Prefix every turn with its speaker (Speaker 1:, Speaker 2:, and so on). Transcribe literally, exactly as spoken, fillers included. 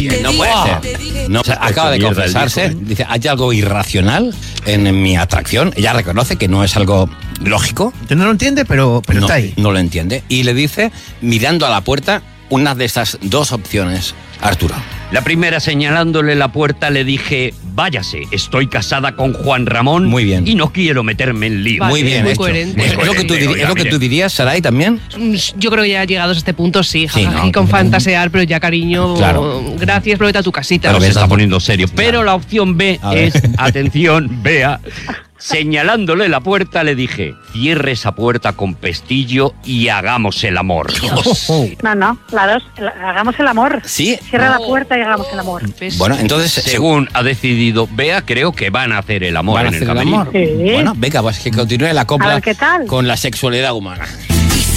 Speaker 1: Oye, no puede ser. No, o sea, acaba de
Speaker 2: mierda
Speaker 1: confesarse.
Speaker 2: el viejo, ¿eh?
Speaker 1: Dice, hay algo irracional en, en mi atracción. Ella reconoce que no es algo lógico.
Speaker 3: Usted no lo entiende, pero, pero
Speaker 1: no,
Speaker 3: está ahí.
Speaker 1: No lo entiende. Y le dice, mirando a la puerta, una de estas dos opciones, Arturo.
Speaker 2: La primera, señalándole la puerta, le dije, váyase, estoy casada con Juan Ramón.
Speaker 1: Muy bien.
Speaker 2: Y no quiero meterme en lío.
Speaker 4: Vale,
Speaker 1: Muy bien
Speaker 4: muy
Speaker 1: hecho.
Speaker 4: coherente.
Speaker 1: Es, lo que tú,
Speaker 2: Oiga,
Speaker 1: diri- es lo que
Speaker 2: mire.
Speaker 1: tú dirías, Saray, también.
Speaker 4: Yo creo que ya llegados a este punto, sí,
Speaker 1: Sí,
Speaker 4: jajaja,
Speaker 1: ¿no?
Speaker 4: y con fantasear, pero ya, cariño,
Speaker 1: Claro.
Speaker 4: gracias, pero vete a tu casita.
Speaker 2: Pero
Speaker 1: Pero
Speaker 2: se
Speaker 1: ves,
Speaker 2: está poniendo serio. Pero la opción B
Speaker 1: A ver.
Speaker 2: es, atención, vea, señalándole la puerta le dije, cierre esa puerta con pestillo y hagamos el amor.
Speaker 5: No, no, la dos, el- hagamos el amor.
Speaker 1: Sí.
Speaker 5: Cierra la
Speaker 4: No.
Speaker 5: puerta y hagamos el amor.
Speaker 4: ¿Ves?
Speaker 1: Bueno, entonces,
Speaker 2: Según ha decidido Bea, creo que van a hacer el amor
Speaker 1: ¿van a
Speaker 2: en el
Speaker 1: hacer el
Speaker 2: camerino.
Speaker 1: amor?
Speaker 5: Sí.
Speaker 1: Bueno, venga, pues que continúe la
Speaker 5: A
Speaker 1: copla
Speaker 5: ver, ¿qué tal?
Speaker 1: con la sexualidad humana.